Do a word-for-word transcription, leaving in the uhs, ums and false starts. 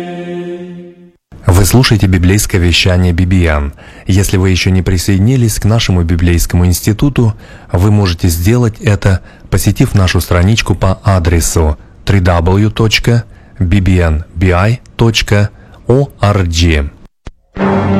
Вы слушаете библейское вещание би би эн. Если вы еще не присоединились к нашему библейскому институту, вы можете сделать это, посетив нашу страничку по адресу дабл ю дабл ю дабл ю точка би би эн би ай точка орг.